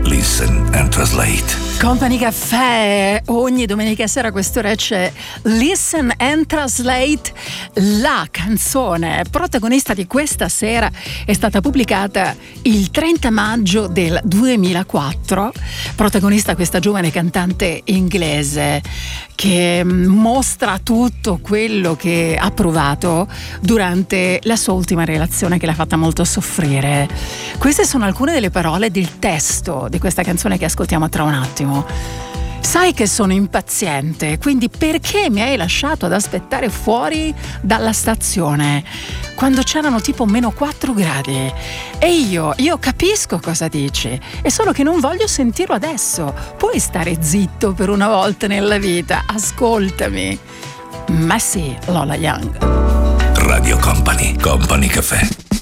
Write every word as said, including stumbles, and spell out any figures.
Listen and Translate. Company Caffè, ogni domenica sera a quest'ora c'è Listen and Translate. La canzone protagonista di questa sera è stata pubblicata il trenta maggio del duemilaquattro. Protagonista questa giovane cantante inglese che mostra tutto quello che ha provato durante la sua ultima relazione che l'ha fatta molto soffrire. Queste sono alcune delle parole del testo di questa canzone che ascoltiamo tra un attimo. Sai che sono impaziente, quindi perché mi hai lasciato ad aspettare fuori dalla stazione quando c'erano tipo meno quattro gradi? E io, io capisco cosa dici, è solo che non voglio sentirlo adesso. Puoi stare zitto per una volta nella vita, ascoltami. Ma sì, Lola Young. Radio Company, Company Caffè.